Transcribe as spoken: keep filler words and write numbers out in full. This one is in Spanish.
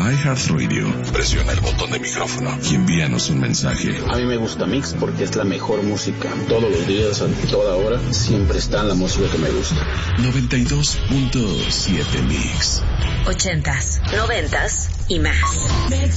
a iHeartRadio, presiona el botón de micrófono y envíanos un mensaje. A mí me gusta Mix porque es la mejor música. Todos los días, a toda hora, siempre está la música que me gusta. noventa y dos punto siete Mix. Ochentas, noventas y más.